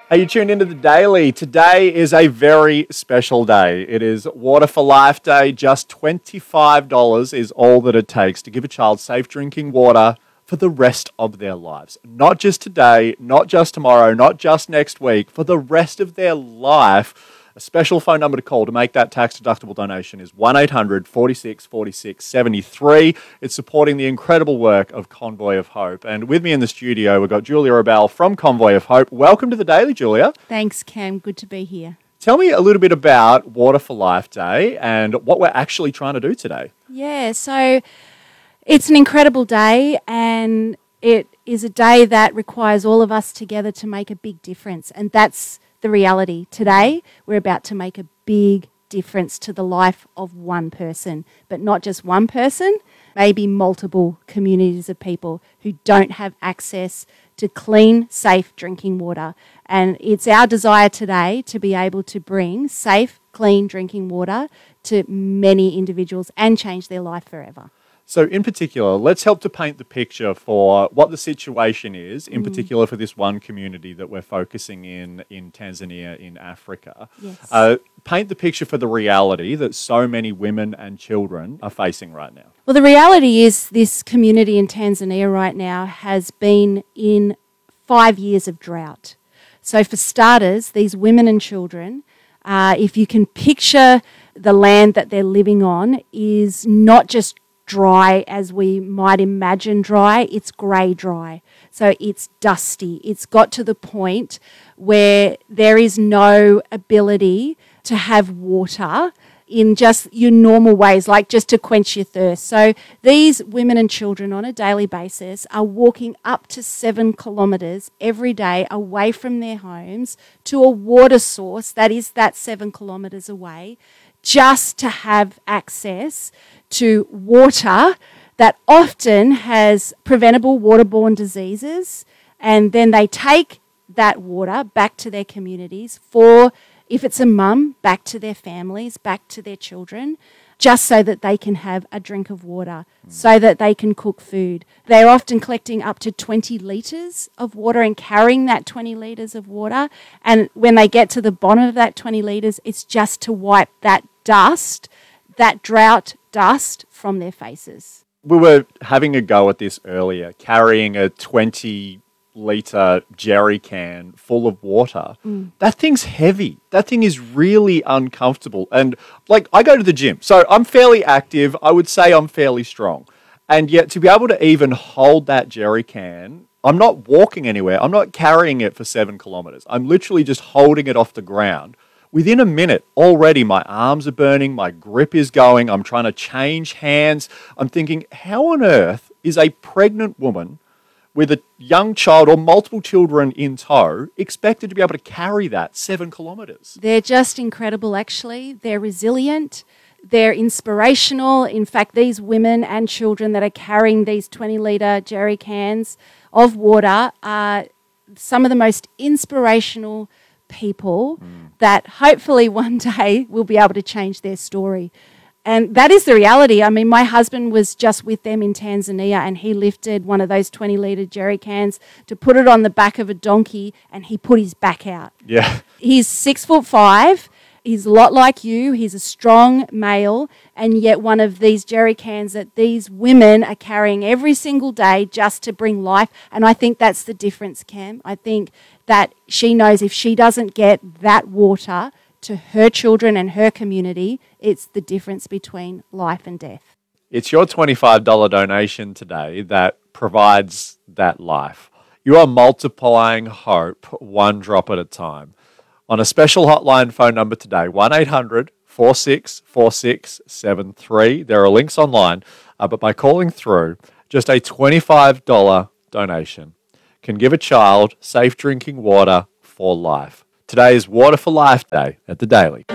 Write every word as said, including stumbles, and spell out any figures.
Hey, you tuned into The Daily. Today is a very special day. It is Water for Life Day. Just twenty-five dollars is all that it takes to give a child safe drinking water for the rest of their lives. Not just today, not just tomorrow, not just next week, for the rest of their life. A special phone number to call to make that tax-deductible donation is one eight hundred, four six, four six, seven three. It's supporting the incredible work of Convoy of Hope. And with me in the studio, we've got Julia Robel from Convoy of Hope. Welcome to The Daily, Julia. Thanks, Cam. Good to be here. Tell me a little bit about Water for Life Day and what we're actually trying to do today. Yeah, so it's an incredible day, and it is a day that requires all of us together to make a big difference. And that's the reality. Today, we're about to make a big difference to the life of one person, but not just one person, maybe multiple communities of people who don't have access to clean, safe drinking water. And it's our desire today to be able to bring safe, clean drinking water to many individuals and change their life forever. So in particular, let's help to paint the picture for what the situation is, in mm. particular for this one community that we're focusing in in Tanzania, in Africa. Yes. Uh, paint the picture for the reality that so many women and children are facing right now. Well, the reality is this community in Tanzania right now has been in five years of drought. So for starters, these women and children, uh, if you can picture the land that they're living on, is not just dry as we might imagine dry, it's grey dry. So it's dusty. It's got to the point where there is no ability to have water in just your normal ways, like just to quench your thirst. So these women and children on a daily basis are walking up to seven kilometres every day away from their homes to a water source that is that seven kilometres away, just to have access to water that often has preventable waterborne diseases, and then they take that water back to their communities for, if it's a mum, back to their families, back to their children, just so that they can have a drink of water, mm. so that they can cook food. They're often collecting up to twenty litres of water and carrying that twenty litres of water, and when they get to the bottom of that twenty litres, it's just to wipe that dust, that drought dust from their faces. We were having a go at this earlier, carrying a twenty litre jerry can full of water. Mm. That thing's heavy. That thing is really uncomfortable. And like, I go to the gym, so I'm fairly active. I would say I'm fairly strong. And yet to be able to even hold that jerry can, I'm not walking anywhere. I'm not carrying it for seven kilometres. I'm literally just holding it off the ground. Within a minute, already my arms are burning, my grip is going, I'm trying to change hands. I'm thinking, how on earth is a pregnant woman with a young child or multiple children in tow expected to be able to carry that seven kilometres? They're just incredible, actually. They're resilient. They're inspirational. In fact, these women and children that are carrying these twenty litre jerry cans of water are some of the most inspirational people mm. that hopefully one day will be able to change their story. And that is the reality. I mean, my husband was just with them in Tanzania, and he lifted one of those twenty litre jerry cans to put it on the back of a donkey, and he put his back out. Yeah. He's six foot five. He's a lot like you. He's a strong male, and yet one of these jerry cans that these women are carrying every single day just to bring life. And I think that's the difference, Cam. I think that she knows if she doesn't get that water to her children and her community, it's the difference between life and death. It's your twenty-five dollars donation today that provides that life. You are multiplying hope one drop at a time. On a special hotline phone number today, one eight hundred, four six, four six, seven three. There are links online, uh, but by calling through, just a twenty-five dollars donation can give a child safe drinking water for life. Today is Water for Life Day at The Daily.